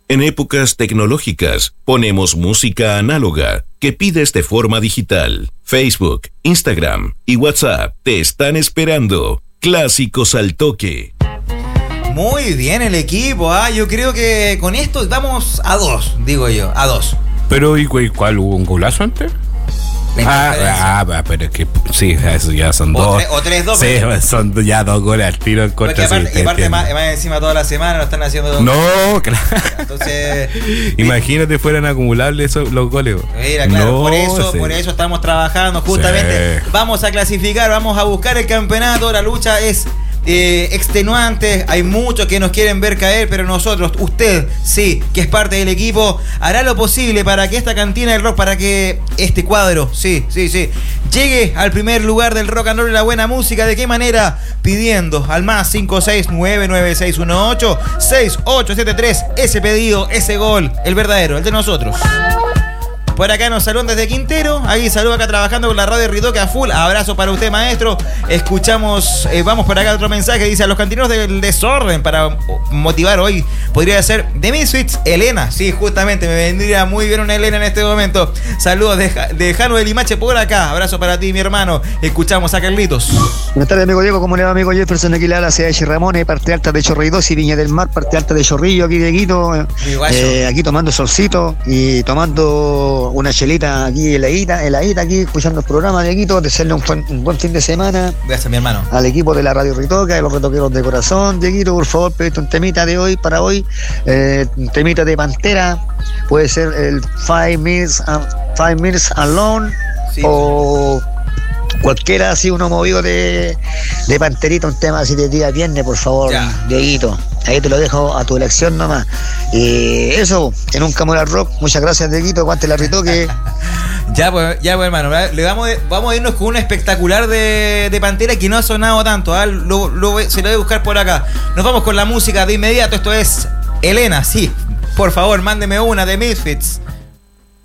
En épocas tecnológicas, ponemos música análoga que pides de forma digital. Facebook, Instagram y WhatsApp te están esperando. Clásicos al toque. Muy bien el equipo, yo creo que con esto vamos a 2, digo yo, a 2. Pero, ¿y cuál hubo un golazo antes? Pero es que sí, eso ya son dos. O 3-2. Sí, son ya 2 goles al tiro en contra. Y aparte más encima toda la semana lo están haciendo 2. No, claro. Entonces, imagínate fueran acumulables los goles. Mira, claro, por eso estamos trabajando justamente. Sí. Vamos a clasificar, vamos a buscar el campeonato. La lucha es extenuante, hay muchos que nos quieren ver caer, pero nosotros, usted, sí, que es parte del equipo, hará lo posible para que esta cantina del rock, para que este cuadro, sí, llegue al primer lugar del rock and roll y la buena música. ¿De qué manera? Pidiendo al más 56996186873 ese pedido, ese gol, el verdadero, el de nosotros. Por acá nos saludan desde Quintero. Ahí saludo acá trabajando con la radio Ritoque a full. Abrazo para usted, maestro. Escuchamos, vamos por acá otro mensaje. Dice: a los cantineros del desorden, para motivar hoy, podría ser The Misfits, Elena. Sí, justamente, me vendría muy bien una Elena en este momento. Saludos de Jano de Limache por acá. Abrazo para ti, mi hermano. Escuchamos a Carlitos. Buenas tardes, amigo Diego. ¿Cómo le va, amigo Jefferson? Aquí la ciudad de Chirramone, parte alta de Chorrillos y Viña del Mar, parte alta de Chorrillo, aquí de Quito. Aquí tomando solcito y tomando una chelita aquí heladita aquí, escuchando el programa de Quito, desearle un buen fin de semana. Gracias, mi hermano. Al equipo de la Radio Ritoque, a los retoqueros de corazón de Quito, por favor, pediste un temita de hoy, para hoy, un temita de Pantera, puede ser el 5 Minutes Alone, sí, o cualquiera así, uno movido de Panterita, un tema así de día viernes, por favor, Dieguito. Ahí te lo dejo a tu elección nomás. Y eso, que nunca muera el rock. Muchas gracias, Dieguito. Aguante la Ritoque. Ya pues, hermano. Vamos a irnos con una espectacular de Pantera que no ha sonado tanto. Se lo voy a buscar por acá. Nos vamos con la música de inmediato. Esto es Elena, sí. Por favor, mándeme una de Misfits.